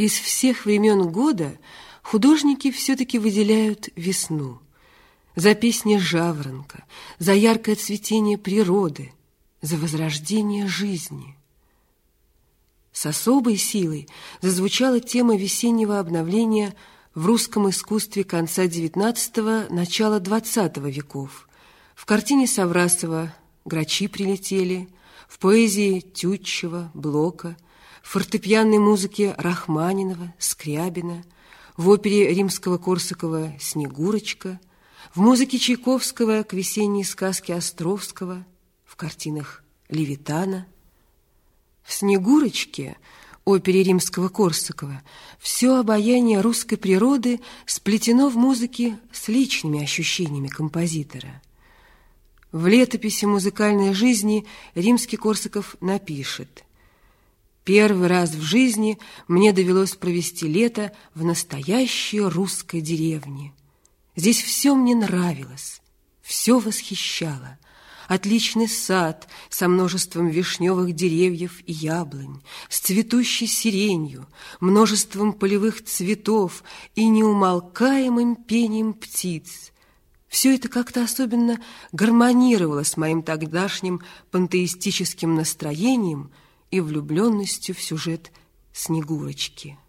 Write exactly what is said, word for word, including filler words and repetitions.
Из всех времен года художники все-таки выделяют весну. За песни жаворонка, за яркое цветение природы, за возрождение жизни. С особой силой зазвучала тема весеннего обновления в русском искусстве конца девятнадцатого – начала двадцатого веков. В картине Саврасова «Грачи прилетели», в поэзии Тютчева, Блока, в фортепианной музыке Рахманинова, Скрябина, в опере Римского-Корсакова «Снегурочка», в музыке Чайковского к весенней сказке Островского, в картинах Левитана. В «Снегурочке», опере Римского-Корсакова, все обаяние русской природы сплетено в музыке с личными ощущениями композитора. В летописи музыкальной жизни Римский-Корсаков напишет: «Первый раз в жизни мне довелось провести лето в настоящей русской деревне. Здесь все мне нравилось, все восхищало. Отличный сад со множеством вишневых деревьев и яблонь, с цветущей сиренью, множеством полевых цветов и неумолкаемым пением птиц. Все это как-то особенно гармонировало с моим тогдашним пантеистическим настроением и влюбленностью в сюжет «Снегурочки».